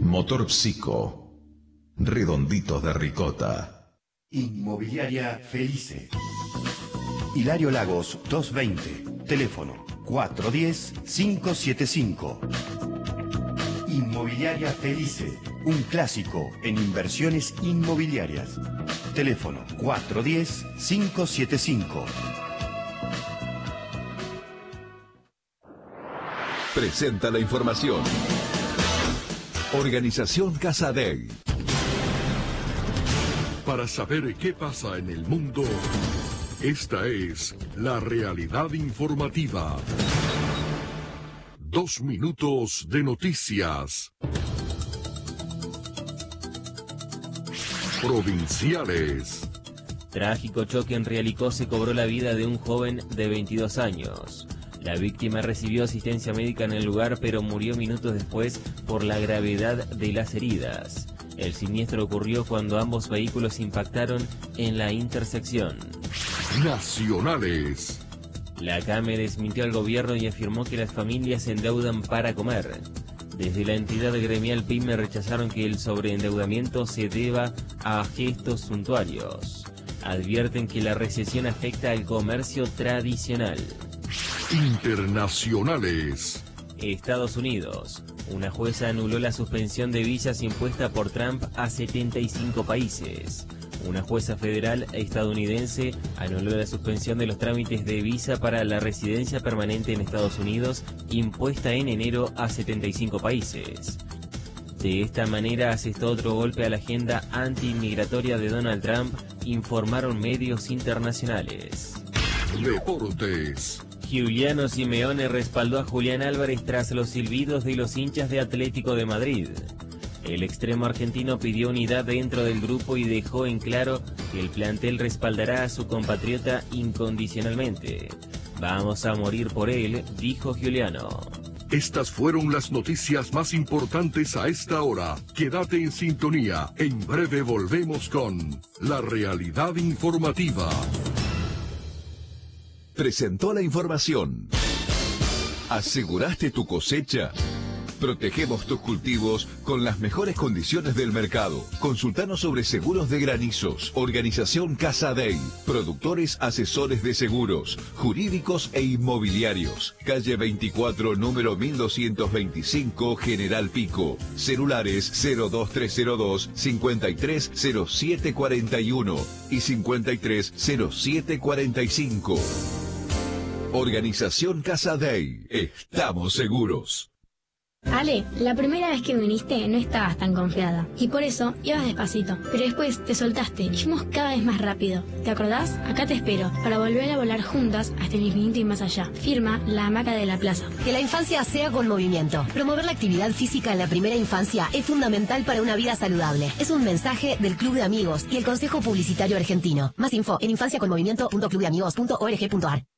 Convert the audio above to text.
Motor Psico. Redonditos de ricota. Inmobiliaria Felice. Hilario Lagos 220. Teléfono 410-575. Inmobiliaria Felice. Un clásico en inversiones inmobiliarias. Teléfono 410-575. Presenta la información. Organización Casadei. Para saber qué pasa en el mundo, esta es la realidad informativa. 2 minutos de noticias. Provinciales. Trágico choque en Realicó se cobró la vida de un joven de 22 años. La víctima recibió asistencia médica en el lugar, pero murió minutos después por la gravedad de las heridas. El siniestro ocurrió cuando ambos vehículos impactaron en la intersección. Nacionales. La CAME desmintió al gobierno y afirmó que las familias se endeudan para comer. Desde la entidad gremial PYME rechazaron que el sobreendeudamiento se deba a gestos suntuarios. Advierten que la recesión afecta al comercio tradicional. Internacionales. Estados Unidos. Una jueza anuló la suspensión de visas impuesta por Trump a 75 países. Una jueza federal estadounidense anuló la suspensión de los trámites de visa para la residencia permanente en Estados Unidos impuesta en enero a 75 países. De esta manera asestó otro golpe a la agenda anti-inmigratoria de Donald Trump, informaron medios internacionales. Deportes. Giuliano Simeone respaldó a Julián Álvarez tras los silbidos de los hinchas de Atlético de Madrid. El extremo argentino pidió unidad dentro del grupo y dejó en claro que el plantel respaldará a su compatriota incondicionalmente. Vamos a morir por él, dijo Giuliano. Estas fueron las noticias más importantes a esta hora. Quédate en sintonía. En breve volvemos con la realidad informativa. Presentó la información. ¿Aseguraste tu cosecha? Protegemos tus cultivos con las mejores condiciones del mercado. Consultanos sobre seguros de granizos. Organización Casadei. Productores asesores de seguros, jurídicos e inmobiliarios. Calle 24, número 1225, General Pico. Celulares 02302 530741 y 530745. Organización Casadei. Estamos seguros. Ale, la primera vez que viniste no estabas tan confiada y por eso ibas despacito, pero después te soltaste y fuimos cada vez más rápido. ¿Te acordás? Acá te espero para volver a volar juntas hasta el infinito y más allá. Firma La Hamaca de la Plaza. Que la infancia sea con movimiento. Promover la actividad física en la primera infancia es fundamental para una vida saludable. Es un mensaje del Club de Amigos y el Consejo Publicitario Argentino. Más info en infanciaconmovimiento.clubdeamigos.org.ar.